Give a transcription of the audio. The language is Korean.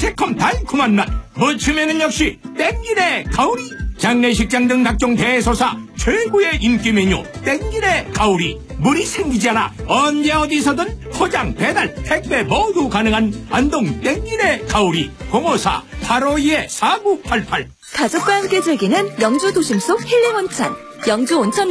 새콤 달콤한 맛. 무침에는 역시 땡기네 가오리. 장례식장 등 각종 대소사 최고의 인기 메뉴 땡기네 가오리. 물이 생기지 않아 언제 어디서든 포장 배달 택배 모두 가능한 안동 땡기네 가오리. 054-852-4988. 가족과 함께 즐기는 영주 도심 속 힐링 온천 영주 온천